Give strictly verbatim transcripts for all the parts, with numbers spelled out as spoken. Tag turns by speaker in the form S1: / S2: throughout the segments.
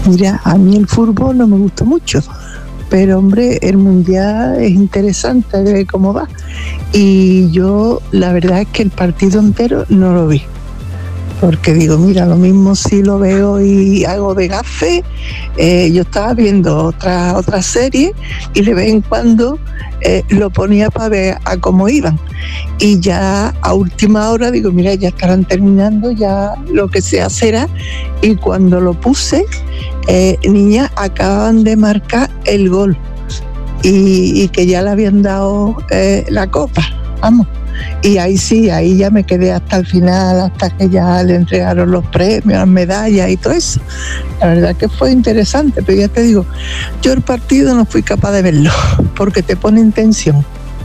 S1: Mira, a mí el fútbol no me gusta mucho, pero hombre, el mundial es interesante de cómo va. Y yo, la verdad es que el partido entero no lo vi. Porque digo, mira, lo mismo si lo veo y hago de gafe. Eh, yo estaba viendo otra, otra serie y de vez en cuando eh, lo ponía para ver a cómo iban. Y ya a última hora digo, mira, ya estarán terminando, ya lo que sea será. Y cuando lo puse, eh, niña, acaban de marcar el gol. Y, y que ya le habían dado eh, la copa, vamos. Y ahí sí, ahí ya me quedé hasta el final, hasta que ya le entregaron los premios, las medallas y todo eso. La verdad que fue interesante, pero ya te digo, yo el partido no fui capaz de verlo, porque te pone en tensión.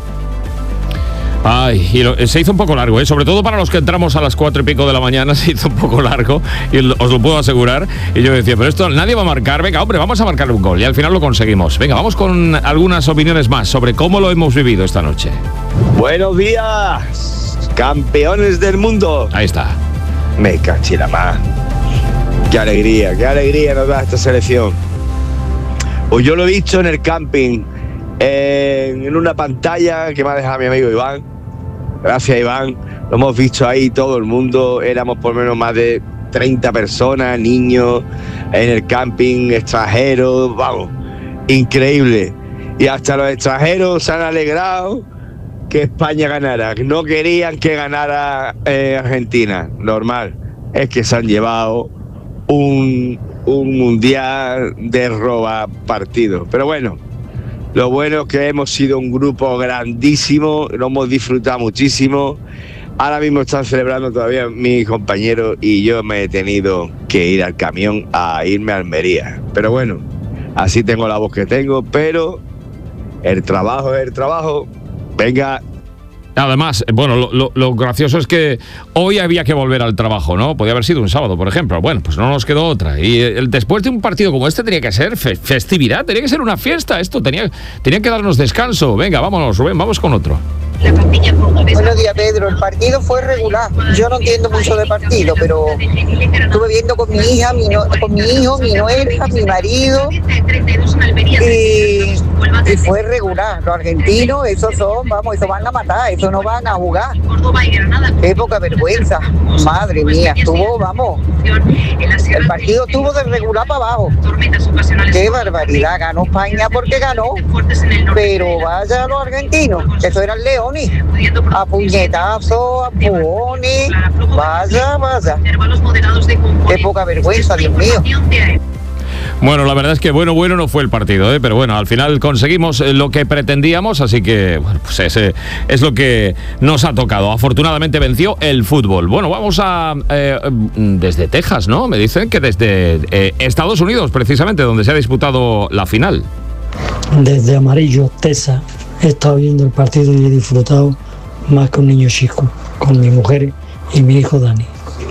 S2: Ay, y lo, se hizo un poco largo, ¿eh? Sobre todo para los que entramos a las cuatro y pico de la mañana, se hizo un poco largo, y lo, os lo puedo asegurar. Y yo decía, pero esto nadie va a marcar, venga, hombre, vamos a marcar un gol, y al final lo conseguimos. Venga, vamos con algunas opiniones más sobre cómo lo hemos vivido esta noche.
S3: Buenos días, campeones del mundo.
S2: Ahí está.
S3: Me cachila más. Qué alegría, qué alegría nos da esta selección. Pues yo lo he visto en el camping, en, en una pantalla que me ha dejado mi amigo Iván. Gracias, Iván. Lo hemos visto ahí todo el mundo. Éramos por lo menos más de treinta personas, niños, en el camping, extranjeros. Vamos, increíble. Y hasta los extranjeros se han alegrado que España ganara. No querían que ganara eh, Argentina. Normal. Es que se han llevado un, un mundial de roba partido. Pero bueno. Lo bueno es que hemos sido un grupo grandísimo, lo hemos disfrutado muchísimo. Ahora mismo están celebrando todavía mis compañeros y yo me he tenido que ir al camión a irme a Almería. Pero bueno, así tengo la voz que tengo, pero el trabajo es el trabajo. Venga.
S2: Además, bueno, lo, lo, lo gracioso es que hoy había que volver al trabajo, ¿no? Podía haber sido un sábado, por ejemplo. Bueno, pues no nos quedó otra. Y el, después de un partido como este tenía que ser fe, festividad, tenía que ser una fiesta. Esto tenía, tenía que darnos descanso. Venga, vámonos, Rubén, vamos con otro.
S4: Buenos días, Pedro. El partido fue regular. Yo no entiendo mucho de partido, pero estuve viendo con mi hija, mi no, con mi hijo, mi nuera, mi marido, y, y fue regular. Los argentinos, esos son, vamos, esos van a matar, esos no van a jugar. Qué poca vergüenza. Madre mía, estuvo, vamos, el partido estuvo de regular para abajo. Qué barbaridad. Ganó España porque ganó, pero vaya los argentinos, eso eran leones. A puñetazo, a pujones, vaya, vaya. Qué poca vergüenza, Dios mío.
S2: Bueno, la verdad es que bueno, bueno no fue el partido, ¿eh? Pero bueno, al final conseguimos lo que pretendíamos, así que bueno, pues ese es lo que nos ha tocado. Afortunadamente venció el fútbol. Bueno, vamos a... Eh, desde Texas, ¿no? Me dicen que desde eh, Estados Unidos, precisamente, donde se ha disputado la final.
S5: Desde Amarillo, Texas. He estado viendo el partido y he disfrutado más que un niño chico, con mi mujer y mi hijo Dani.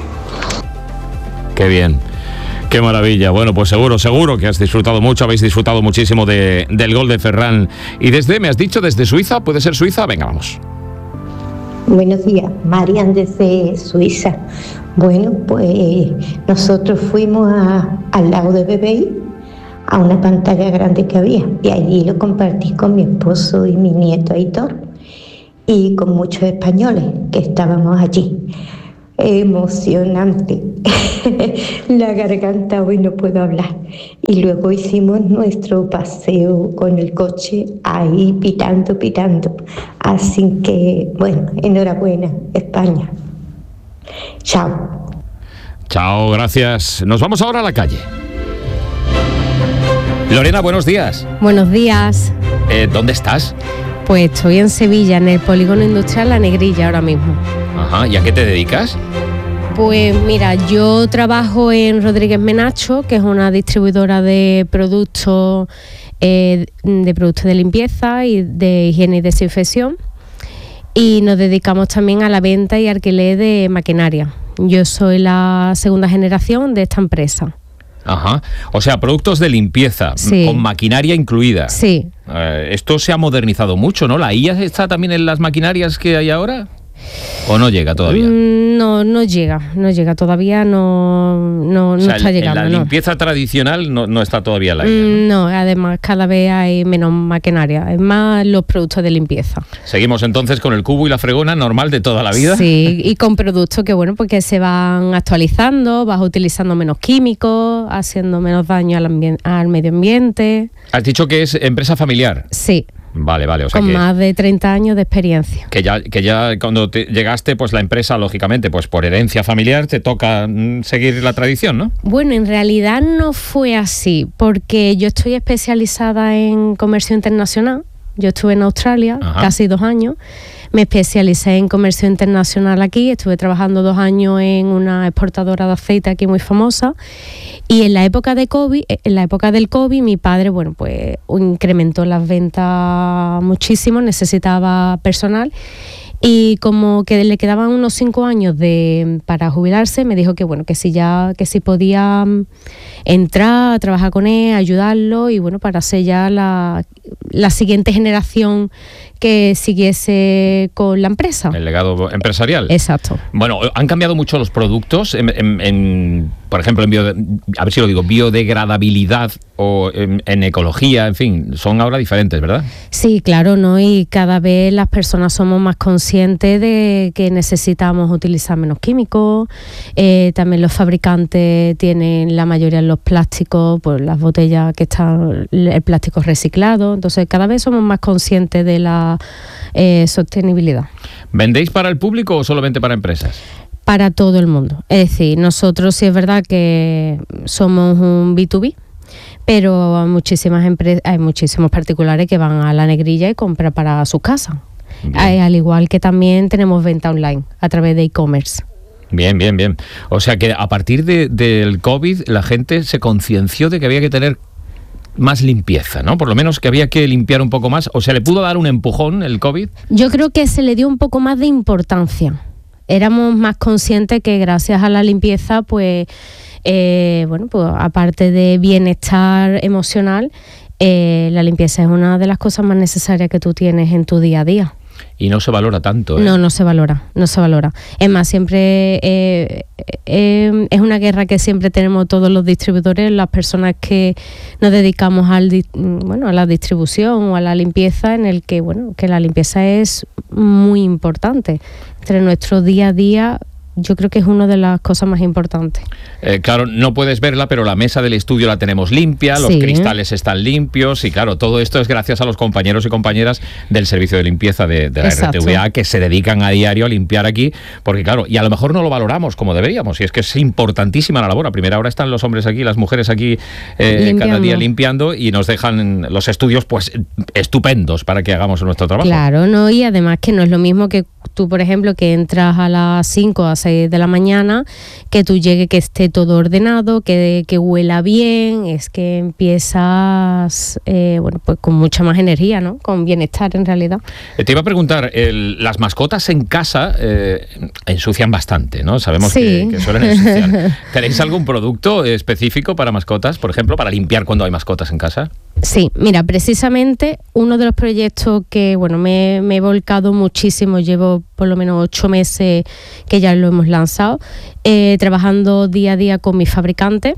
S2: Qué bien, qué maravilla. Bueno, pues seguro, seguro que has disfrutado mucho, habéis disfrutado muchísimo de, del gol de Ferran. Y desde, me has dicho, desde Suiza, ¿puede ser Suiza? Venga, vamos.
S6: Buenos días, Marian desde Suiza. Bueno, pues nosotros fuimos a, al lago de Bebey, a una pantalla grande que había, y allí lo compartí con mi esposo y mi nieto Aitor, y con muchos españoles que estábamos allí. Emocionante. La garganta hoy no puedo hablar. Y luego hicimos nuestro paseo con el coche ahí pitando, pitando. Así que, bueno, enhorabuena, España. Chao.
S2: Chao, gracias. Nos vamos ahora a la calle. Lorena, buenos días.
S7: Buenos días.
S2: Eh, ¿Dónde estás?
S7: Pues estoy en Sevilla, en el polígono industrial La Negrilla ahora mismo.
S2: Ajá, ¿y a qué te dedicas?
S7: Pues mira, yo trabajo en Rodríguez Menacho, que es una distribuidora de productos, eh, de productos de limpieza y de higiene y desinfección. Y nos dedicamos también a la venta y alquiler de maquinaria. Yo soy la segunda generación de esta empresa.
S2: Ajá, o sea, productos de limpieza,
S7: sí,
S2: con maquinaria incluida.
S7: Sí.
S2: Eh, esto se ha modernizado mucho, ¿no? ¿La I A está también en las maquinarias que hay ahora? ¿O no llega todavía?
S7: No, no llega, no llega todavía, no, no,
S2: o sea,
S7: no está
S2: en
S7: llegando.
S2: la
S7: no.
S2: limpieza tradicional no, no está todavía la idea, ¿no?
S7: No, además cada vez hay menos maquinaria, es más los productos de limpieza.
S2: Seguimos entonces con el cubo y la fregona normal de toda la vida.
S7: Sí, y con productos que bueno, porque se van actualizando, vas utilizando menos químicos, haciendo menos daño al, ambien- al medio ambiente.
S2: Has dicho que es empresa familiar.
S7: Sí.
S2: Vale, vale, o sea
S7: con
S2: que,
S7: más de treinta años de experiencia.
S2: que ya que ya cuando te llegaste, pues la empresa, lógicamente, pues por herencia familiar te toca mm, seguir la tradición, ¿no?
S7: Bueno, en realidad no fue así, porque yo estoy especializada en comercio internacional. Yo estuve en Australia
S2: Ajá.
S7: casi dos años. Me especialicé en comercio internacional aquí. Estuve trabajando dos años en una exportadora de aceite aquí muy famosa. Y en la época de COVID, en la época del COVID, mi padre, bueno, pues incrementó las ventas muchísimo, necesitaba personal. Y como que le quedaban unos cinco años de para jubilarse, me dijo que bueno, que si ya, que si podía entrar a trabajar con él, ayudarlo, y bueno, para ser ya la, la siguiente generación que siguiese con la empresa.
S2: El legado empresarial.
S7: Exacto.
S2: Bueno, han cambiado mucho los productos, en, en, en, por ejemplo, en bio, a ver si lo digo, biodegradabilidad o en, en ecología, en fin, son ahora diferentes, ¿verdad?
S7: Sí, claro, ¿no? Y cada vez las personas somos más conscientes de que necesitamos utilizar menos químicos. Eh, también los fabricantes tienen la mayoría de los plásticos, pues las botellas que están, el plástico reciclado. Entonces, cada vez somos más conscientes de la eh, sostenibilidad.
S2: ¿Vendéis para el público o solamente para empresas?
S7: Para todo el mundo. Es decir, nosotros sí es verdad que somos un B dos B, pero hay muchísimas empresas, hay muchísimos particulares que van a la negrilla y compran para su casa. Hay, al igual que también tenemos venta online a través de e-commerce.
S2: Bien, bien, bien. O sea que a partir de, del COVID la gente se concienció de que había que tener más limpieza, ¿no? Por lo menos que había que limpiar un poco más. ¿O se le pudo dar un empujón el COVID?
S7: Yo creo que se le dio un poco más de importancia. Éramos más conscientes que gracias a la limpieza, pues, eh, bueno, pues aparte de bienestar emocional, eh, la limpieza es una de las cosas más necesarias que tú tienes en tu día a día.
S2: Y no se valora tanto, ¿eh?
S7: No, no se valora, no se valora. Es más, siempre eh, eh, es una guerra que siempre tenemos todos los distribuidores, las personas que nos dedicamos al di- bueno, a la distribución o a la limpieza, en el que bueno, que la limpieza es muy importante. Entre nuestro día a día, yo creo que es una de las cosas más importantes.
S2: Eh, claro, no puedes verla, pero la mesa del estudio la tenemos limpia, los
S7: Sí.
S2: cristales están limpios y claro, todo esto es gracias a los compañeros y compañeras del servicio de limpieza de, de la
S7: Exacto.
S2: R T V A que se dedican a diario a limpiar aquí, porque claro, y a lo mejor no lo valoramos como deberíamos, y es que es importantísima la labor. A primera hora están los hombres aquí, las mujeres aquí eh, cada día limpiando y nos dejan los estudios pues estupendos para que hagamos nuestro trabajo.
S7: Claro, ¿no? Y además que no es lo mismo que tú, por ejemplo, que entras a las cinco a seis de la mañana, que tú llegues, que esté todo ordenado, que, que huela bien, es que empiezas eh, bueno, pues con mucha más energía, ¿no? Con bienestar en realidad.
S2: Eh, te iba a preguntar, el, las mascotas en casa eh, ensucian bastante, ¿no? Sabemos
S7: Sí.
S2: que, que suelen ensuciar. ¿Tenéis algún producto específico para mascotas, por ejemplo, para limpiar cuando hay mascotas en casa?
S7: Sí, mira, precisamente uno de los proyectos que bueno me, me he volcado muchísimo, llevo por lo menos ocho meses que ya lo hemos lanzado, eh, trabajando día a día con mis fabricantes.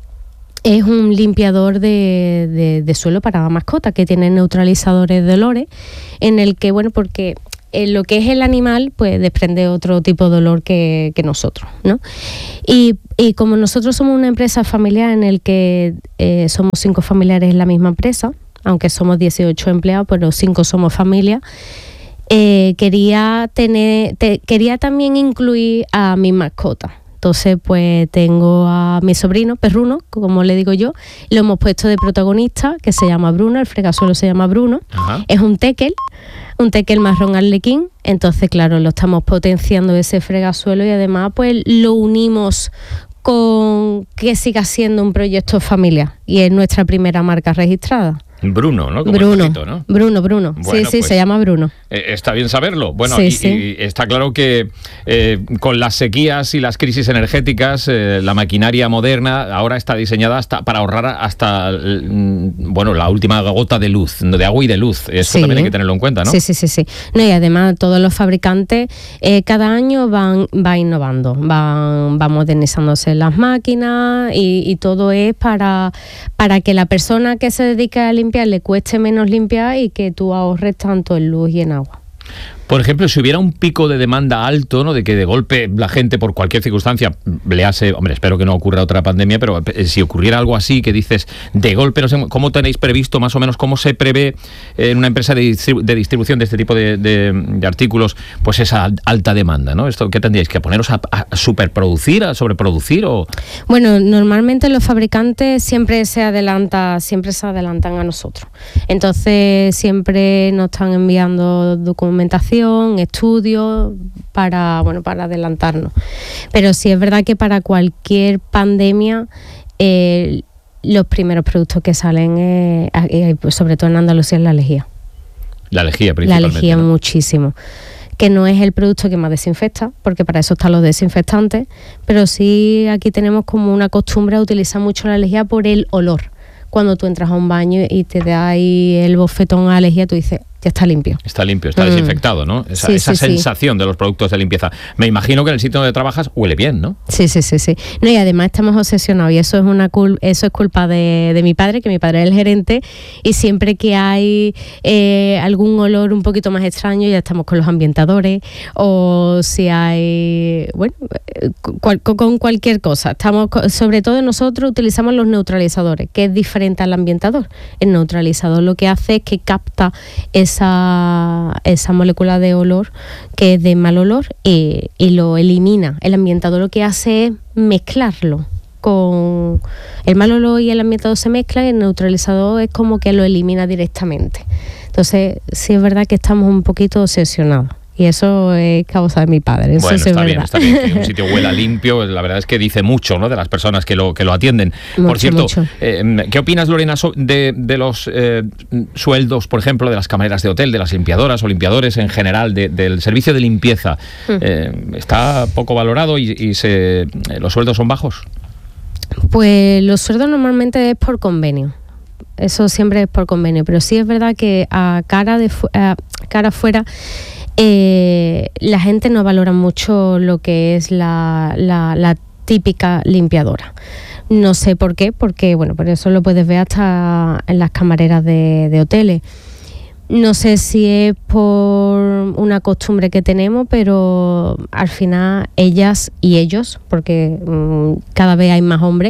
S7: Es un limpiador de, de, de suelo para mascotas que tiene neutralizadores de olores, en el que, bueno, porque en lo que es el animal, pues desprende otro tipo de olor que, que nosotros, ¿no? Y, y como nosotros somos una empresa familiar en el que eh, somos cinco familiares en la misma empresa, aunque somos dieciocho empleados, pero cinco somos familia, eh, quería tener, te, quería también incluir a mi mascota. Entonces, pues tengo a mi sobrino, Perruno, como le digo yo, lo hemos puesto de protagonista, que se llama Bruno, el fregasuelo se llama Bruno.
S2: Ajá.
S7: Es un tekel, un tekel marrón arlequín, entonces, claro, lo estamos potenciando ese fregasuelo y además, pues lo unimos con que siga siendo un proyecto familiar y es nuestra primera marca registrada.
S2: Bruno, ¿no? Como
S7: Bruno,
S2: el gatito, ¿no?
S7: Bruno, Bruno.
S2: Bueno,
S7: sí, sí,
S2: pues,
S7: se llama Bruno.
S2: Eh, está bien saberlo. Bueno,
S7: Sí,
S2: y,
S7: sí.
S2: y está claro que eh, con las sequías y las crisis energéticas, eh, la maquinaria moderna ahora está diseñada hasta para ahorrar hasta, mm, bueno, la última gota de luz, de agua y de luz. Eso
S7: Sí.
S2: también hay que tenerlo en cuenta, ¿no?
S7: Sí, sí, sí, sí. No, y además todos los fabricantes eh, cada año van, van innovando, van, van modernizándose las máquinas y, y todo es para, para que la persona que se dedica a limpiar le cueste menos limpiar y que tú ahorres tanto en luz y en agua.
S2: Por ejemplo, si hubiera un pico de demanda alto, ¿no? De que de golpe la gente, por cualquier circunstancia, le hace, hombre, espero que no ocurra otra pandemia, pero si ocurriera algo así, que dices, de golpe, no sé, ¿cómo tenéis previsto más o menos, cómo se prevé en una empresa de, distribu- de distribución de este tipo de, de, de artículos, pues esa alta demanda, ¿no? Esto, ¿qué tendríais? ¿Que poneros a, a superproducir, a sobreproducir o...?
S7: Bueno, normalmente los fabricantes siempre se adelanta, siempre se adelantan a nosotros. Entonces siempre nos están enviando documentación, estudios para, bueno, para adelantarnos. Pero sí es verdad que para cualquier pandemia eh, los primeros productos que salen, eh, eh, pues sobre todo en Andalucía, es la lejía.
S2: La lejía
S7: La
S2: principalmente,
S7: lejía
S2: ¿no?
S7: muchísimo. Que no es el producto que más desinfecta, porque para eso están los desinfectantes, pero sí aquí tenemos como una costumbre a utilizar mucho la lejía por el olor. Cuando tú entras a un baño y te da ahí el bofetón a lejía, tú dices, ya está limpio.
S2: Está limpio, está
S7: Mm.
S2: desinfectado, ¿no? Esa,
S7: Sí,
S2: esa
S7: sí, sí.
S2: sensación de los productos de limpieza. Me imagino que en el sitio donde trabajas huele bien, ¿no?
S7: Sí, sí, sí, sí. No, y además estamos obsesionados y eso es una cul eso es culpa de, de mi padre, que mi padre es el gerente, y siempre que hay eh, algún olor un poquito más extraño ya estamos con los ambientadores, o si hay, bueno, eh, cual, con cualquier cosa. Estamos, sobre todo nosotros utilizamos los neutralizadores, que es diferente al ambientador. El neutralizador lo que hace es que capta esa, esa molécula de olor que es de mal olor y, y lo elimina. El ambientador lo que hace es mezclarlo con el mal olor, y el ambientador se mezcla y el neutralizador es como que lo elimina directamente. Entonces sí es verdad que estamos un poquito obsesionados. Y eso es causa de mi padre. Eso
S2: Bueno,
S7: sí
S2: está
S7: es
S2: bien,
S7: verdad.
S2: está bien. Que un sitio huela limpio, la verdad es que dice mucho, ¿no? De las personas que lo, que lo atienden.
S7: Mucho,
S2: por cierto,
S7: mucho.
S2: Eh, ¿qué opinas, Lorena, so- de, de los eh, sueldos, por ejemplo, de las camareras de hotel, de las limpiadoras o limpiadores en general, de- del servicio de limpieza?
S7: Mm.
S2: Eh, ¿Está poco valorado y, y se, eh, los sueldos son bajos?
S7: Pues los sueldos normalmente es por convenio. Eso siempre es por convenio. Pero sí es verdad que a cara de fu- a cara afuera eh, la gente no valora mucho lo que es la, la, la típica limpiadora. No sé por qué, porque bueno, por eso lo puedes ver hasta en las camareras de, de hoteles. No sé si es por una costumbre que tenemos, pero al final ellas y ellos, porque mmm, cada vez hay más hombres,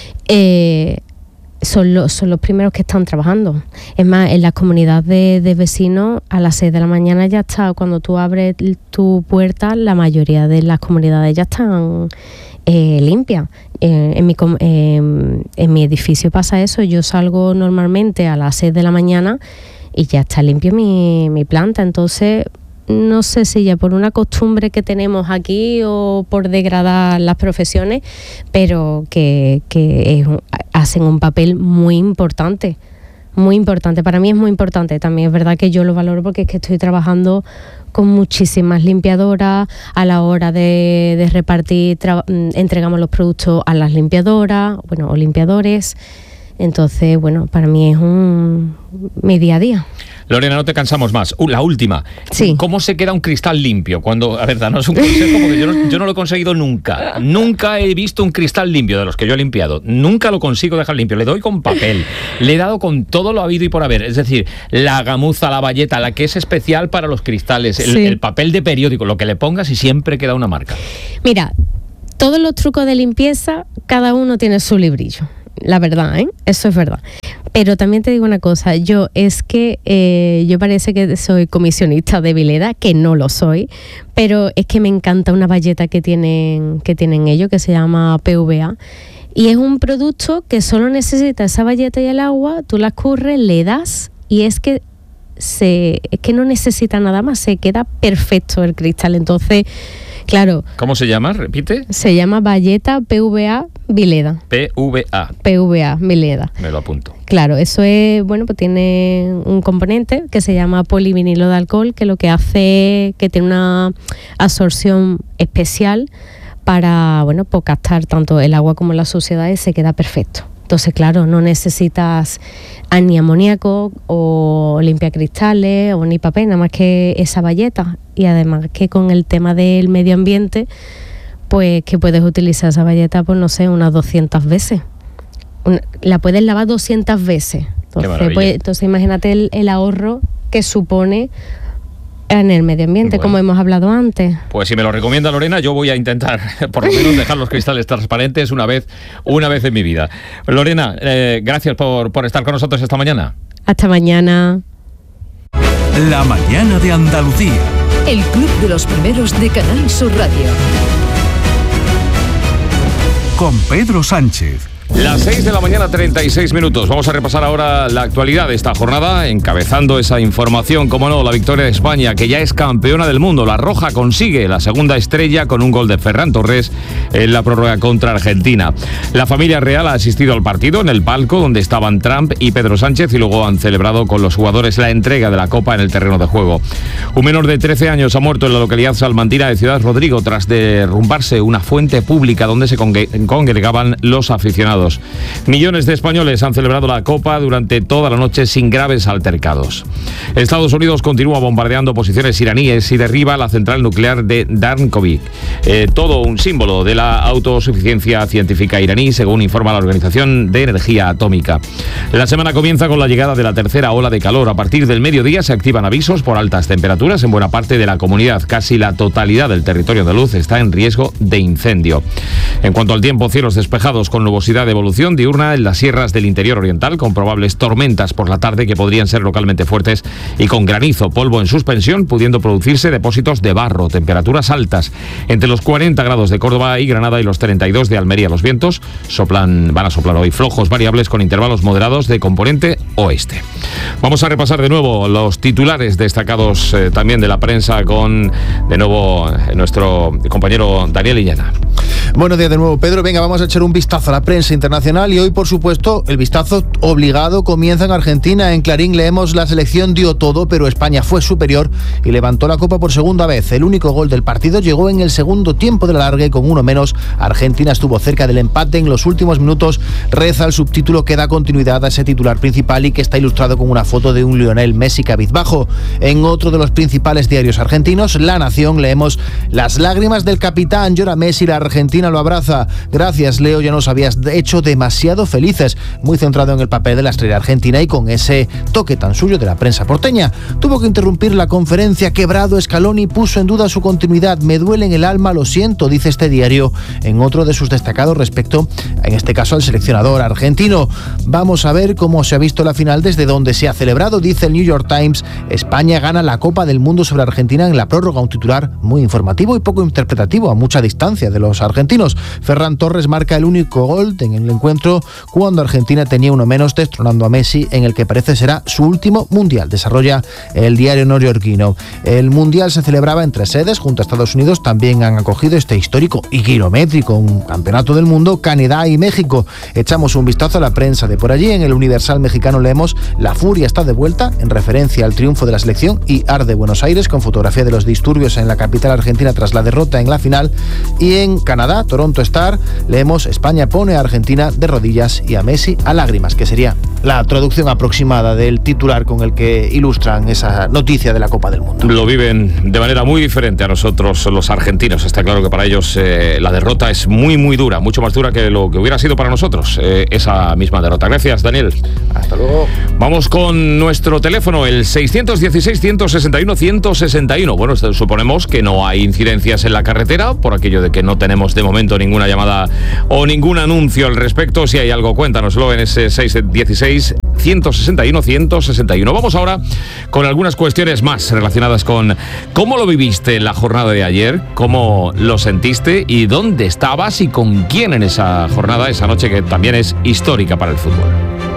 S7: eh, son los, son los primeros que están trabajando. Es más, en las comunidades de, de vecinos a las seis de la mañana ya está, cuando tú abres tu puerta, la mayoría de las comunidades ya están eh, limpias. Eh, en, mi, com- eh, en mi edificio pasa eso, yo salgo normalmente a las seis de la mañana y ya está limpio mi, mi planta. Entonces no sé si ya por una costumbre que tenemos aquí o por degradar las profesiones, pero que, que es un- hacen un papel muy importante, muy importante. Para mí es muy importante. También es verdad que yo lo valoro porque es que estoy trabajando con muchísimas limpiadoras. A la hora de, de repartir, tra- entregamos los productos a las limpiadoras, bueno, o limpiadores. Entonces, bueno, para mí es un mi día a día.
S2: Lorena, no te cansamos más. Uh, la última.
S7: Sí.
S2: ¿Cómo se queda un cristal limpio? Cuando, a ver, danos un consejo, porque yo no, yo no lo he conseguido nunca. Nunca he visto un cristal limpio de los que yo he limpiado. Nunca lo consigo dejar limpio. Le doy con papel. Le he dado con todo lo habido y por haber. Es decir, la gamuza, la bayeta, la que es especial para los cristales, el,
S7: Sí.
S2: el papel de periódico, lo que le pongas y siempre queda una marca.
S7: Mira, todos los trucos de limpieza, cada uno tiene su librillo. La verdad, ¿eh? Eso es verdad. Pero también te digo una cosa, yo es que eh, yo parece que soy comisionista de Vileda, que no lo soy, pero es que me encanta una bayeta que tienen, que tienen ellos, que se llama P V A. Y es un producto que solo necesita esa bayeta y el agua, tú la escurres, le das y es que se, es que no necesita nada más, se queda perfecto el cristal. Entonces, claro,
S2: ¿Cómo se llama? Repite.
S7: se llama bayeta P V A Vileda.
S2: P V A.
S7: P V A, Vileda.
S2: Me lo apunto.
S7: Claro, eso es, bueno, pues tiene un componente que se llama polivinilo de alcohol, que lo que hace es que tiene una absorción especial para, bueno, pues captar tanto el agua como la suciedad y se queda perfecto. Entonces, claro, no necesitas ni amoníaco o limpiacristales o ni papel, nada más que esa bayeta. Y además que con el tema del medio ambiente, pues que puedes utilizar esa bayeta, pues no sé, unas doscientas veces. Una, la puedes lavar doscientas veces. Entonces, pues, entonces imagínate el, el ahorro que supone en el medio ambiente, bueno, como hemos hablado antes.
S2: Pues si me lo recomienda Lorena, yo voy a intentar por lo menos dejar los cristales transparentes una vez, una vez en mi vida. Lorena, eh, gracias por, por estar con nosotros esta mañana.
S7: Hasta mañana.
S8: La mañana de Andalucía.
S9: El club de los primeros de Canal Sur Radio.
S8: Con Pedro Sánchez.
S2: Las seis de la mañana, treinta y seis minutos. Vamos a repasar ahora la actualidad de esta jornada, encabezando esa información, como no, la victoria de España, que ya es campeona del mundo. La Roja consigue la segunda estrella con un gol de Ferran Torres en la prórroga contra Argentina. La familia real ha asistido al partido en el palco donde estaban Trump y Pedro Sánchez y luego han celebrado con los jugadores la entrega de la Copa en el terreno de juego. Un menor de trece años ha muerto en la localidad salmantina de Ciudad Rodrigo tras derrumbarse una fuente pública donde se congregaban los aficionados. Millones de españoles han celebrado la Copa durante toda la noche sin graves altercados. Estados Unidos continúa bombardeando posiciones iraníes y derriba la central nuclear de Darnkovic. Eh, todo un símbolo de la autosuficiencia científica iraní, según informa la Organización de Energía Atómica. La semana comienza con la llegada de la tercera ola de calor. A partir del mediodía se activan avisos por altas temperaturas en buena parte de la comunidad. Casi la totalidad del territorio andaluz está en riesgo de incendio. En cuanto al tiempo, cielos despejados con nubosidad de evolución diurna en las sierras del interior oriental, con probables tormentas por la tarde que podrían ser localmente fuertes y con granizo, polvo en suspensión, pudiendo producirse depósitos de barro. Temperaturas altas entre los cuarenta grados de Córdoba y Granada y los treinta y dos de Almería. Los vientos soplan, van a soplar hoy flojos variables con intervalos moderados de componente oeste. Vamos a repasar de nuevo los titulares destacados eh, también de la prensa con de nuevo eh, nuestro compañero Daniel Illana.
S10: Buenos días de nuevo, Pedro. Venga, vamos a echar un vistazo a la prensa internacional y hoy, por supuesto, el vistazo obligado comienza en Argentina. En Clarín leemos: la selección dio todo, pero España fue superior y levantó la Copa por segunda vez. El único gol del partido llegó en el segundo tiempo de la largue, con uno menos. Argentina estuvo cerca del empate en los últimos minutos. Reza el subtítulo que da continuidad a ese titular principal y que está ilustrado con una foto de un Lionel Messi cabizbajo. En otro de los principales diarios argentinos, La Nación, leemos: las lágrimas del capitán, llora Messi, la Argentina lo abraza. Gracias, Leo, ya nos habías hecho demasiado felices. Muy centrado en el papel de la estrella argentina y con ese toque tan suyo de la prensa porteña. Tuvo que interrumpir la conferencia. Quebrado, Scaloni puso en duda su continuidad. Me duele en el alma, lo siento, dice este diario en otro de sus destacados respecto, en este caso, al seleccionador argentino. Vamos a ver cómo se ha visto la final desde donde se ha celebrado. Dice el New York Times: España gana la Copa del Mundo sobre Argentina en la prórroga. Un titular muy informativo y poco interpretativo, a mucha distancia de los argentinos. Ferran Torres marca el único gol en el encuentro cuando Argentina tenía uno menos, destronando a Messi en el que parece será su último mundial. Desarrolla el diario neoyorquino. El mundial se celebraba en tres sedes. Junto a Estados Unidos también han acogido este histórico y kilométrico un campeonato del mundo Canadá y México. Echamos un vistazo a la prensa de por allí. En el Universal mexicano leemos: la furia está de vuelta, en referencia al triunfo de la selección, y arde Buenos Aires, con fotografía de los disturbios en la capital argentina tras la derrota en la final. Y en Canadá, Toronto Star, leemos: España pone a Argentina de rodillas y a Messi a lágrimas, que sería la traducción aproximada del titular con el que ilustran esa noticia de la Copa del Mundo.
S2: Lo viven de manera muy diferente a nosotros los argentinos. Está claro que para ellos eh, la derrota es muy muy dura, mucho más dura que lo que hubiera sido para nosotros eh, esa misma derrota. Gracias, Daniel.
S10: Hasta luego.
S2: Vamos con nuestro teléfono, el seiscientos dieciséis, ciento sesenta y uno, ciento sesenta y uno. Bueno, suponemos que no hay incidencias en la carretera, por aquello de que no tenemos de momento ninguna llamada o ningún anuncio al respecto. Si hay algo, cuéntanoslo en ese seiscientos dieciséis, ciento sesenta y uno, ciento sesenta y uno. Vamos ahora con algunas cuestiones más relacionadas con cómo lo viviste la jornada de ayer, cómo lo sentiste y dónde estabas y con quién en esa jornada, esa noche que también es histórica para el fútbol.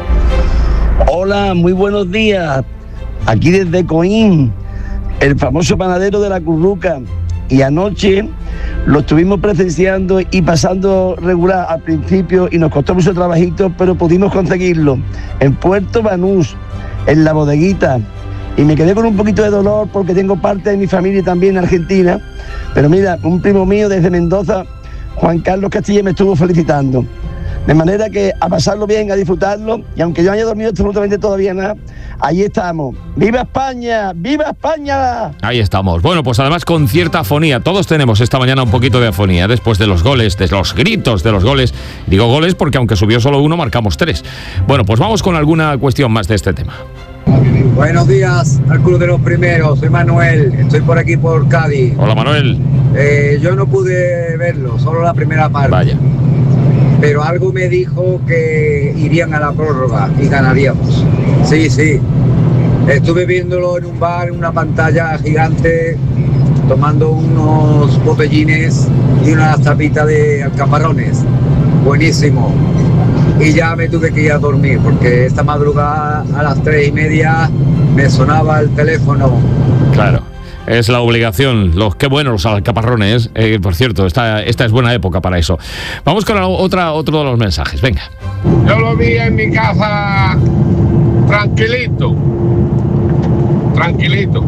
S11: Hola, muy buenos días. Aquí desde Coín, el famoso panadero de la Curruca. y anoche lo estuvimos presenciando y pasando regular al principio y nos costó mucho trabajito, pero pudimos conseguirlo en Puerto Banús, en la bodeguita, y me quedé con un poquito de dolor porque tengo parte de mi familia también en Argentina, pero mira, un primo mío desde Mendoza, Juan Carlos Castilla, me estuvo felicitando. De manera que a pasarlo bien, a disfrutarlo, y aunque yo haya dormido absolutamente todavía nada, ahí estamos. ¡Viva España! ¡Viva España!
S2: Ahí estamos. Bueno, pues además con cierta afonía. Todos tenemos esta mañana un poquito de afonía después de los goles, de los gritos de los goles. Digo goles porque aunque subió solo uno, marcamos tres. Bueno, pues vamos con alguna cuestión más de este tema.
S12: Buenos días al Club de los Primeros, soy Manuel, estoy por aquí por Cádiz.
S2: Hola Manuel.
S12: Eh, yo no pude verlo, solo la primera parte.
S2: Vaya.
S12: Pero algo me dijo que irían a la prórroga y ganaríamos. Sí, sí. Estuve viéndolo en un bar, en una pantalla gigante, tomando unos botellines y unas tapitas de alcaparrones. Buenísimo. Y ya me tuve que ir a dormir porque esta madrugada a las tres y media me sonaba el teléfono.
S2: Claro. Es la obligación. Los qué buenos los alcaparrones. Eh, por cierto, esta, esta es buena época para eso. Vamos con otra, otro de los mensajes. Venga.
S13: Yo lo vi en mi casa tranquilito. Tranquilito.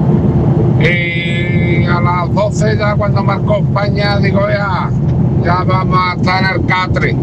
S13: Y a las doce ya cuando marcó España, digo ya, ya vamos a estar en el catre.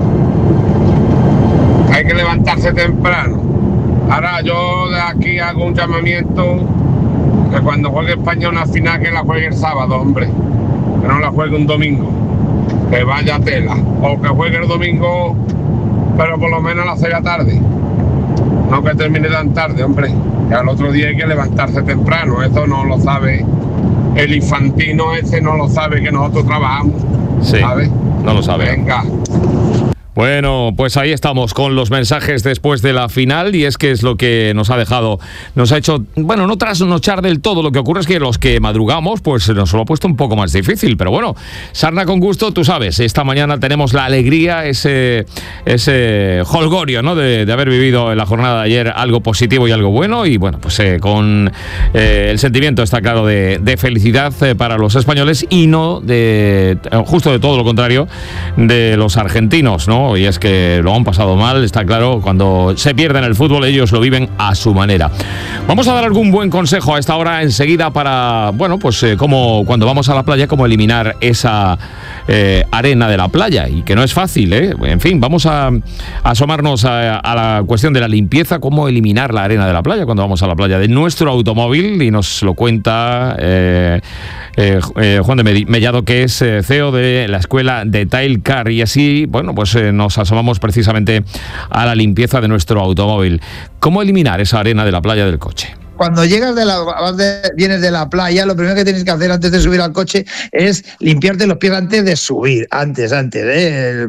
S13: Hay que levantarse temprano. Ahora yo de aquí hago un llamamiento que cuando juegue España una final que la juegue el sábado, hombre, que no la juegue un domingo, que vaya a tela, o que juegue el domingo, pero por lo menos a las seis de la tarde, no que termine tan tarde, hombre, que al otro día hay que levantarse temprano, eso no lo sabe, el infantino ese no lo sabe que nosotros trabajamos,
S2: sí,
S13: ¿sabes?
S2: No lo sabe.
S13: Venga.
S2: Bueno, pues ahí estamos con los mensajes después de la final y es que es lo que nos ha dejado, nos ha hecho, bueno, no trasnochar del todo, lo que ocurre es que los que madrugamos pues nos lo ha puesto un poco más difícil, pero bueno, sarna con gusto, tú sabes, esta mañana tenemos la alegría, ese, ese holgorio, ¿no?, de, de haber vivido en la jornada de ayer algo positivo y algo bueno y bueno, pues eh, con eh, el sentimiento, está claro, de, de felicidad eh, para los españoles y no de, justo de todo lo contrario, de los argentinos, ¿no? Y es que lo han pasado mal, está claro, cuando se pierde en el fútbol ellos lo viven a su manera. Vamos a dar algún buen consejo a esta hora enseguida para, bueno, pues eh, como cuando vamos a la playa, cómo eliminar esa eh, arena de la playa, y que no es fácil, ¿eh? En fin, vamos a, a asomarnos a, a la cuestión de la limpieza, cómo eliminar la arena de la playa cuando vamos a la playa de nuestro automóvil, y nos lo cuenta eh, eh, eh, Juan de Mellado, que es eh, C E O de la escuela de Tailcar, y así, bueno, pues eh, nos asomamos precisamente a la limpieza de nuestro automóvil. ¿Cómo eliminar esa arena de la playa del coche?
S14: Cuando llegas de la, vienes de la playa, lo primero que tienes que hacer antes de subir al coche es limpiarte los pies antes de subir, antes, antes. ¿eh?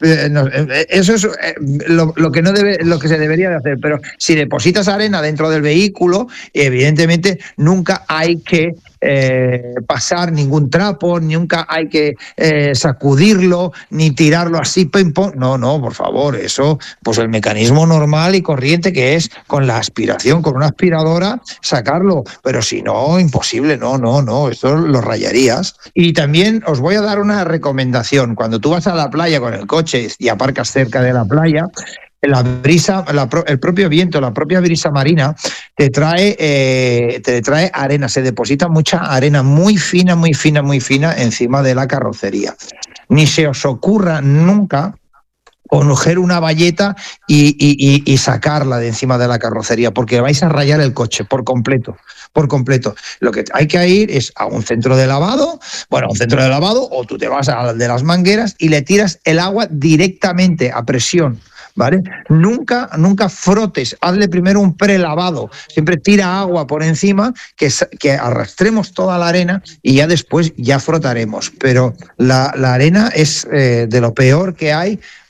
S14: Eso es lo, lo que no debe, lo que se debería de hacer. Pero si depositas arena dentro del vehículo, evidentemente nunca hay que Eh, pasar ningún trapo, nunca hay que eh, sacudirlo, ni tirarlo así, pim, pum. No, no, por favor, eso, pues el mecanismo normal y corriente que es con la aspiración, con una aspiradora, sacarlo, pero si no, imposible, no, no, no, esto lo rayarías. Y también os voy a dar una recomendación, cuando tú vas a la playa con el coche y aparcas cerca de la playa, la brisa, la, el propio viento, la propia brisa marina te trae, eh, te trae arena, se deposita mucha arena muy fina, muy fina, muy fina encima de la carrocería. Ni se os ocurra nunca coger una bayeta y, y, y, y sacarla de encima de la carrocería, porque vais a rayar el coche por completo, por completo. Lo que hay que ir es a un centro de lavado, bueno, a un centro de lavado, o tú te vas al de las mangueras y le tiras el agua directamente a presión, ¿vale? Nunca, nunca frotes, hazle primero un prelavado, siempre tira agua por encima, que, que arrastremos toda la arena y ya después ya frotaremos, pero la, la arena es eh, de lo peor que hay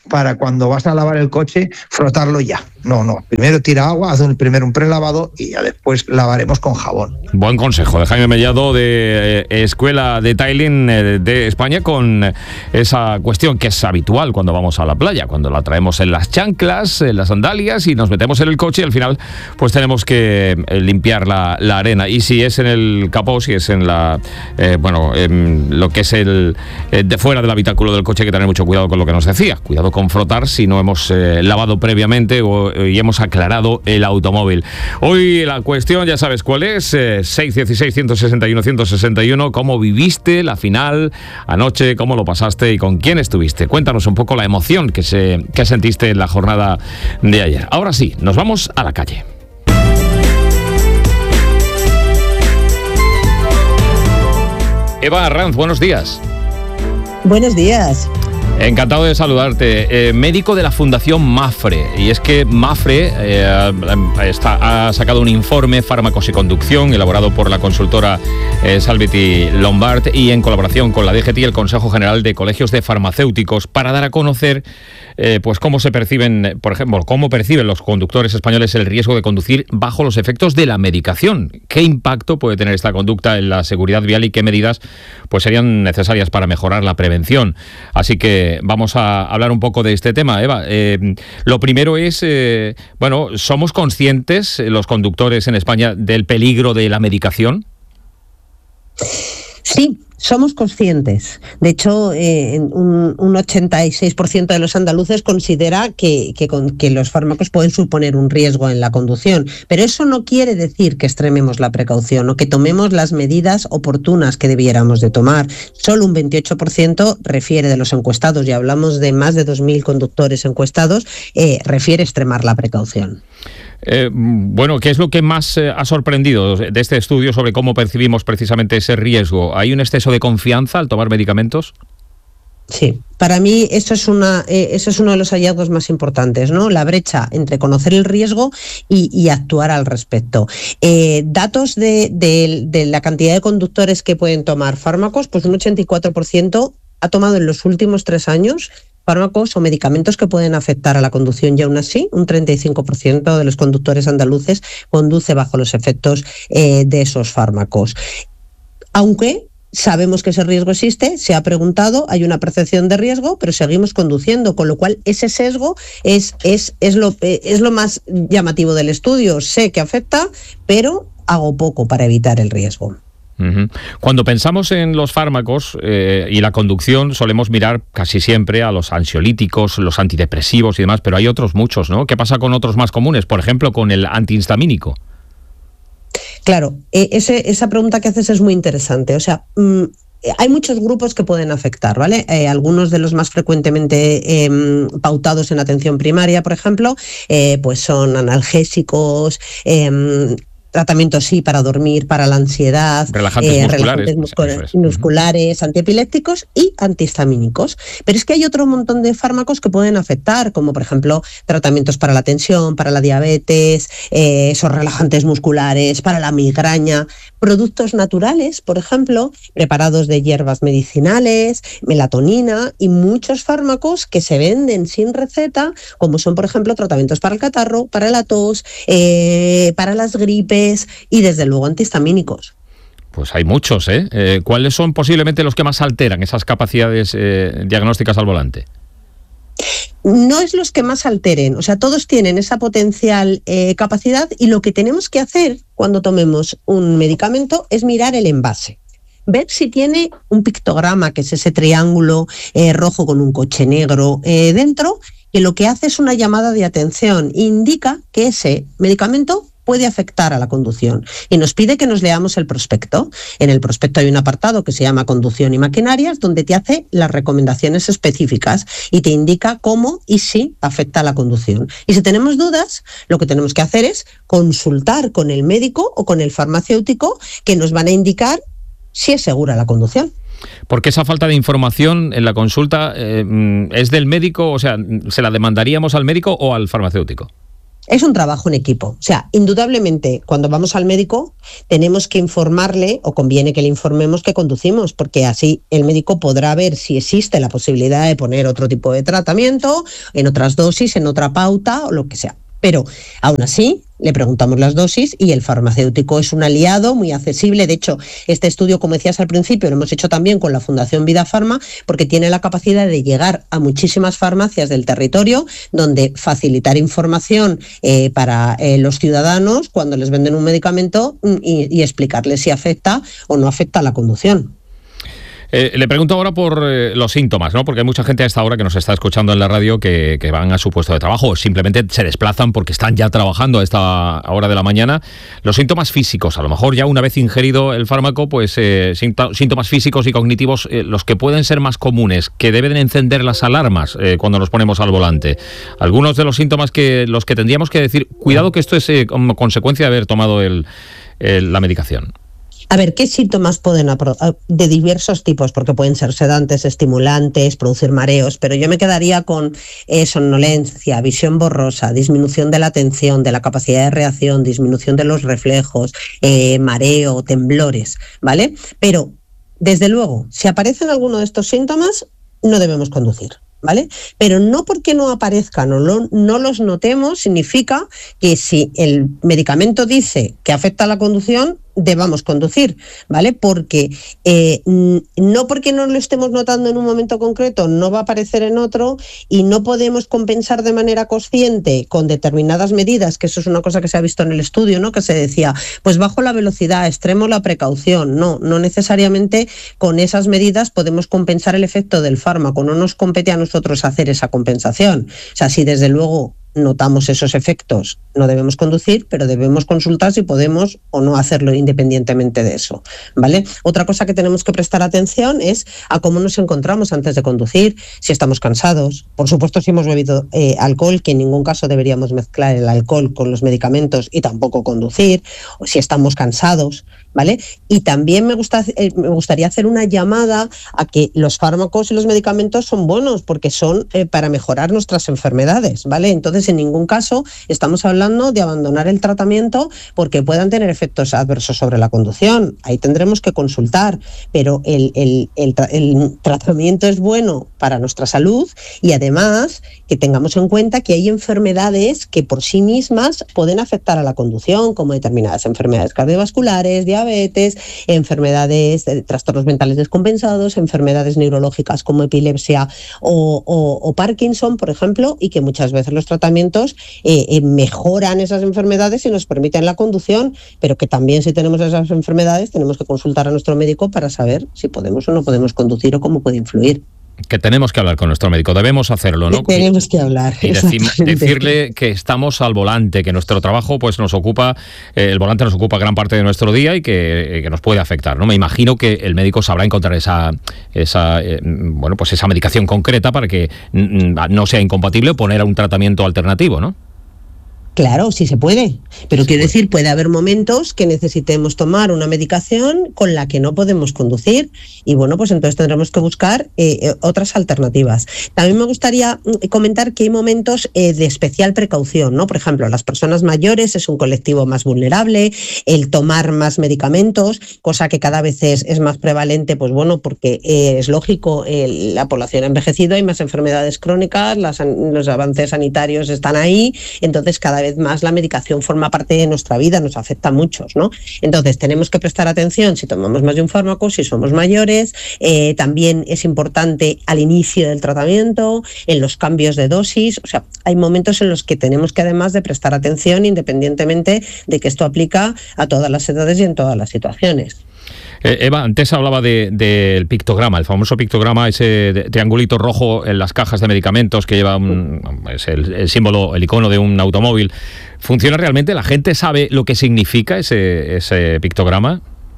S14: para cuando vas a lavar el coche, frotarlo ya. No, no. Primero tira agua, haz un, primero un prelavado y ya después lavaremos con jabón.
S2: Buen consejo de Jaime Mellado, de eh, Escuela de Tiling eh, de España, con esa cuestión que es habitual cuando vamos a la playa, cuando la traemos en las chanclas, en las sandalias y nos metemos en el coche y al final pues tenemos que eh, limpiar la, la arena. Y si es en el capó, si es en la eh, bueno, en lo que es el eh, de fuera del habitáculo del coche, hay que tener mucho cuidado con lo que nos decía. Cuidado con frotar si no hemos eh, lavado previamente o y hemos aclarado el automóvil. Hoy la cuestión ya sabes cuál es, eh, seis uno seis, uno seis uno, uno seis uno, ¿cómo viviste la final anoche? ¿Cómo lo pasaste y con quién estuviste? Cuéntanos un poco la emoción que, se, que sentiste en la jornada de ayer. Ahora sí, nos vamos a la calle. Eva Arranz, buenos días.
S15: Buenos días.
S2: Encantado de saludarte. Eh, médico de la Fundación MAFRE. Y es que MAFRE eh, está, ha sacado un informe Fármacos y Conducción elaborado por la consultora eh, Salvity Lombard y en colaboración con la D G T y el Consejo General de Colegios de Farmacéuticos para dar a conocer eh, pues cómo se perciben, por ejemplo, cómo perciben los conductores españoles el riesgo de conducir bajo los efectos de la medicación. ¿Qué impacto puede tener esta conducta en la seguridad vial y qué medidas pues serían necesarias para mejorar la prevención? Así que vamos a hablar un poco de este tema, Eva. Eh, lo primero es, eh, bueno, ¿somos conscientes los conductores en España del peligro de la medicación?
S15: Sí, somos conscientes. De hecho, eh, un, un ochenta y seis por ciento de los andaluces considera que, que, con, que los fármacos pueden suponer un riesgo en la conducción. Pero eso no quiere decir que extrememos la precaución o que tomemos las medidas oportunas que debiéramos de tomar. Solo un veintiocho por ciento refiere de los encuestados, y hablamos de más de dos mil conductores encuestados, eh, refiere extremar la precaución.
S2: Eh, bueno, ¿qué es lo que más eh, ha sorprendido de este estudio sobre cómo percibimos precisamente ese riesgo? ¿Hay un exceso de confianza al tomar medicamentos?
S15: Sí, para mí eso es una, eh, eso es uno de los hallazgos más importantes, ¿no? La brecha entre conocer el riesgo y, y actuar al respecto. Eh, datos de, de, de la cantidad de conductores que pueden tomar fármacos, pues un ochenta y cuatro por ciento ha tomado en los últimos tres años fármacos o medicamentos que pueden afectar a la conducción, y aún así un treinta y cinco por ciento de los conductores andaluces conduce bajo los efectos eh, de esos fármacos. Aunque sabemos que ese riesgo existe, se ha preguntado, hay una percepción de riesgo, pero seguimos conduciendo, con lo cual ese sesgo es, es, es, lo, es lo más llamativo del estudio. Sé que afecta, pero hago poco para evitar el riesgo.
S2: Cuando pensamos en los fármacos eh, y la conducción, solemos mirar casi siempre a los ansiolíticos, los antidepresivos y demás, pero hay otros muchos, ¿no? ¿Qué pasa con otros más comunes? Por ejemplo, con el antihistamínico.
S15: Claro, eh, ese, esa pregunta que haces es muy interesante. O sea, mmm, hay muchos grupos que pueden afectar, ¿vale? Eh, algunos de los más frecuentemente eh, pautados en atención primaria, por ejemplo, eh, pues son analgésicos, eh, tratamientos sí para dormir, para la ansiedad,
S2: relajantes
S15: eh,
S2: musculares,
S15: relajantes musculares, musculares, antiepilépticos y antihistamínicos. Pero es que hay otro montón de fármacos que pueden afectar, como por ejemplo tratamientos para la tensión, para la diabetes, eh, esos relajantes musculares, para la migraña, productos naturales, por ejemplo, preparados de hierbas medicinales, melatonina y muchos fármacos que se venden sin receta, como son por ejemplo tratamientos para el catarro, para la tos, eh, para las gripes, y desde luego antihistamínicos.
S2: Pues hay muchos, ¿eh? eh ¿Cuáles son posiblemente los que más alteran esas capacidades eh, diagnósticas al volante?
S15: No es los que más alteren, o sea, todos tienen esa potencial eh, capacidad, y lo que tenemos que hacer cuando tomemos un medicamento es mirar el envase. Ver si tiene un pictograma, que es ese triángulo eh, rojo con un coche negro eh, dentro, que lo que hace es una llamada de atención, indica que ese medicamento puede afectar a la conducción, y nos pide que nos leamos el prospecto. En el prospecto hay un apartado que se llama Conducción y Maquinarias, donde te hace las recomendaciones específicas y te indica cómo y si afecta a la conducción. Y si tenemos dudas, lo que tenemos que hacer es consultar con el médico o con el farmacéutico, que nos van a indicar si es segura la conducción.
S2: Porque esa falta de información en la consulta eh, es del médico, o sea, ¿se la demandaríamos al médico o al farmacéutico?
S15: Es un trabajo en equipo. O sea, indudablemente, cuando vamos al médico, tenemos que informarle, o conviene que le informemos que conducimos, porque así el médico podrá ver si existe la posibilidad de poner otro tipo de tratamiento, en otras dosis, en otra pauta, o lo que sea. Pero, aún así, le preguntamos las dosis y el farmacéutico es un aliado muy accesible. De hecho, este estudio, como decías al principio, lo hemos hecho también con la Fundación Vida Farma, porque tiene la capacidad de llegar a muchísimas farmacias del territorio, donde facilitar información eh, para eh, los ciudadanos cuando les venden un medicamento y, y explicarles si afecta o no afecta a la conducción.
S2: Eh, le pregunto ahora por eh, los síntomas, ¿no? Porque hay mucha gente a esta hora que nos está escuchando en la radio que, que van a su puesto de trabajo o simplemente se desplazan porque están ya trabajando a esta hora de la mañana. Los síntomas físicos, a lo mejor ya una vez ingerido el fármaco, pues eh, síntomas físicos y cognitivos, eh, los que pueden ser más comunes, que deben encender las alarmas eh, cuando nos ponemos al volante. Algunos de los síntomas que los que tendríamos que decir, cuidado que esto es eh, como consecuencia de haber tomado el, el, la medicación.
S15: A ver, ¿qué síntomas pueden de diversos tipos? Porque pueden ser sedantes, estimulantes, producir mareos, pero yo me quedaría con eh, somnolencia, visión borrosa, disminución de la atención, de la capacidad de reacción, disminución de los reflejos, eh, mareo, temblores, ¿vale? Pero, desde luego, si aparecen alguno de estos síntomas, no debemos conducir, ¿vale? Pero no porque no aparezcan o no, no los notemos significa que si el medicamento dice que afecta a la conducción, debamos conducir, ¿vale? Porque eh, no porque no lo estemos notando en un momento concreto, no va a aparecer en otro, y no podemos compensar de manera consciente con determinadas medidas, que eso es una cosa que se ha visto en el estudio, ¿no? Que se decía, pues bajo la velocidad, extremo la precaución. No, no necesariamente con esas medidas podemos compensar el efecto del fármaco, no nos compete a nosotros hacer esa compensación. O sea, si desde luego notamos esos efectos, no debemos conducir, pero debemos consultar si podemos o no hacerlo independientemente de eso, ¿vale? Otra cosa que tenemos que prestar atención es a cómo nos encontramos antes de conducir, si estamos cansados, por supuesto si hemos bebido eh, alcohol, que en ningún caso deberíamos mezclar el alcohol con los medicamentos y tampoco conducir, o si estamos cansados, ¿vale? Y también me, gusta, eh, me gustaría hacer una llamada a que los fármacos y los medicamentos son buenos porque son eh, para mejorar nuestras enfermedades, ¿vale? Entonces, en ningún caso estamos hablando de abandonar el tratamiento porque puedan tener efectos adversos sobre la conducción. Ahí tendremos que consultar, pero el, el, el, tra- el tratamiento es bueno para nuestra salud, y además que tengamos en cuenta que hay enfermedades que por sí mismas pueden afectar a la conducción, como determinadas enfermedades cardiovasculares, diabetes, enfermedades, de trastornos mentales descompensados, enfermedades neurológicas como epilepsia o, o, o Parkinson, por ejemplo, y que muchas veces los tratamientos eh, eh, mejoran esas enfermedades y nos permiten la conducción, pero que también si tenemos esas enfermedades tenemos que consultar a nuestro médico para saber si podemos o no podemos conducir o cómo puede influir.
S2: Que tenemos que hablar con nuestro médico, debemos hacerlo, ¿no?
S15: Tenemos que hablar.
S2: Y decim- decirle que estamos al volante, que nuestro trabajo pues nos ocupa, eh, el volante nos ocupa gran parte de nuestro día y que, eh, que nos puede afectar, ¿no? Me imagino que el médico sabrá encontrar esa, esa eh, bueno, pues esa medicación concreta para que mm, no sea incompatible poner a un tratamiento alternativo, ¿no?
S15: Claro, sí se puede, pero quiero decir, puede haber momentos que necesitemos tomar una medicación con la que no podemos conducir, y bueno, pues entonces tendremos que buscar eh, otras alternativas. También me gustaría comentar que hay momentos eh, de especial precaución, ¿no? Por ejemplo, las personas mayores es un colectivo más vulnerable, el tomar más medicamentos, cosa que cada vez es, es más prevalente, pues bueno, porque eh, es lógico, eh, la población ha envejecido, hay más enfermedades crónicas, las, los avances sanitarios están ahí, entonces cada vez más la medicación forma parte de nuestra vida, nos afecta a muchos, ¿no? Entonces tenemos que prestar atención si tomamos más de un fármaco, si somos mayores, eh, también es importante al inicio del tratamiento, en los cambios de dosis, o sea, hay momentos en los que tenemos que además de prestar atención independientemente de que esto aplica a todas las edades y en todas las situaciones.
S2: Eh, Eva, antes hablaba del de, pictograma, el famoso pictograma, ese triangulito rojo en las cajas de medicamentos que lleva un, es el, el símbolo, el icono de un automóvil. ¿Funciona realmente? ¿La gente sabe lo que significa ese, ese pictograma?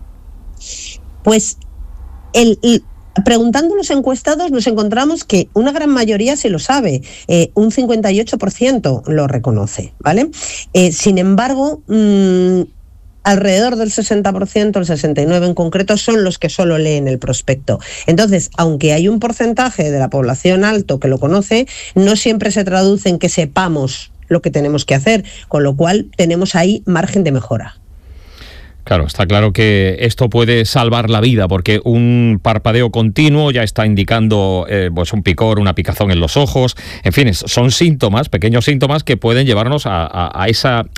S15: Pues el... el... Preguntando a los encuestados nos encontramos que una gran mayoría sí lo sabe, eh, un cincuenta y ocho por ciento lo reconoce, ¿vale? Eh, sin embargo, mmm, alrededor del sesenta por ciento, el sesenta y nueve por ciento en concreto, son los que solo leen el prospecto. Entonces, aunque hay un porcentaje de la población alto que lo conoce, no siempre se traduce en que sepamos lo que tenemos que hacer, con lo cual tenemos ahí margen de mejora.
S2: Claro, está claro que esto puede salvar la vida, porque un parpadeo continuo ya está indicando eh, pues un picor, una picazón en los ojos. En fin, son síntomas, pequeños síntomas que pueden llevarnos a, a, a esa